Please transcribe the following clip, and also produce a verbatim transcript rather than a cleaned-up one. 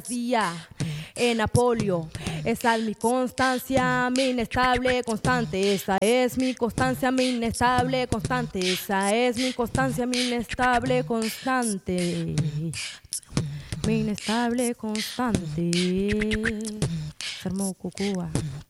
día en Apolio. Esa es mi constancia, mi inestable constante. Esa es mi constancia, mi inestable constante. Esa es mi constancia, mi inestable constante. Mi inestable constante. Se armó Cucúa.